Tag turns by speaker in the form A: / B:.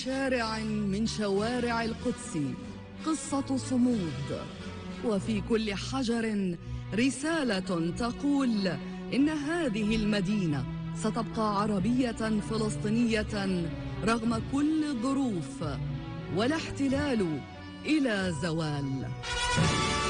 A: شارع من شوارع القدس قصة صمود، وفي كل حجر رسالة تقول إن هذه المدينة ستبقى عربية فلسطينية رغم كل الظروف، ولا احتلال إلى زوال.